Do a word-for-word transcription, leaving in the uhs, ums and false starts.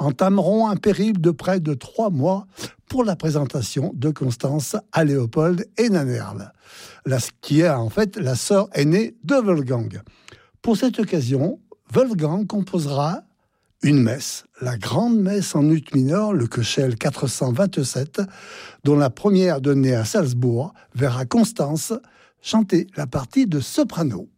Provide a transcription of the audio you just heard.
entameront un périple de près de trois mois pour la présentation de Constance à Léopold et Nannerl, la, qui est en fait la sœur aînée de Wolfgang. Pour cette occasion, Wolfgang composera une messe, la grande messe en ut mineur, le Köchel quatre cent vingt-sept, dont la première donnée à Salzbourg verra Constance chanter la partie de soprano.